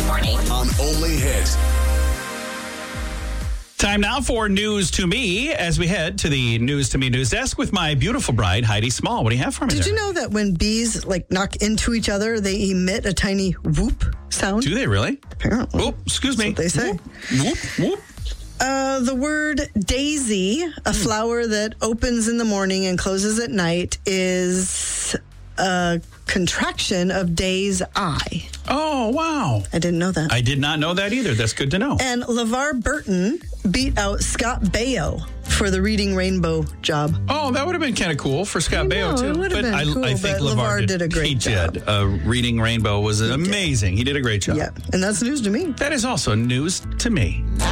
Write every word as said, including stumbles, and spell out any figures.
weekday morning on Only Hit. Time now for News to Me as we head to the News to Me news desk with my beautiful bride, Heidi Small. What do you have for me Did there? you know that when bees like knock into each other, they emit a tiny whoop sound? Do they really? Apparently. Whoop, excuse me. That's what they say. Whoop, whoop, whoop. Uh, the word daisy, a flower that opens in the morning and closes at night, is a contraction of day's eye. Oh, wow. I didn't know that. I did not know that either. That's good to know. And LeVar Burton beat out Scott Baio for the Reading Rainbow job. Oh, that would have been kind of cool for Scott I Baio, know, too. it would have but been I, cool, I think but LeVar, LeVar did, did a great he job. did. Uh, Reading Rainbow was He did. amazing. He did a great job. Yeah, and that's news to me. That is also news to me.